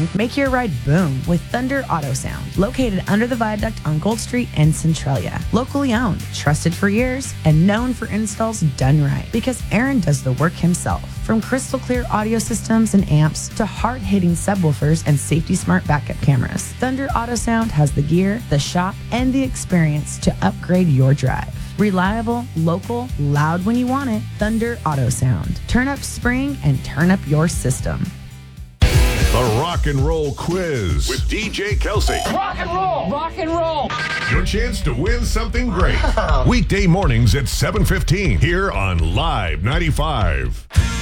and make your ride boom with Thunder Auto Sound, located under the viaduct on Gold Street in Centralia. Locally owned, trusted for years, and known for installs done right because Aaron does the work himself. From crystal clear audio systems and amps to hard-hitting subwoofers and safety-smart backup cameras, Thunder Auto Sound has the gear, the shop, and the experience to upgrade your drive. Reliable, local, loud when you want it. Thunder Auto Sound. Turn up spring and turn up your system. The Rock and Roll Quiz with DJ Kelsey. Rock and roll! Rock and roll! Your chance to win something great. Weekday mornings at 7:15 here on Live 95.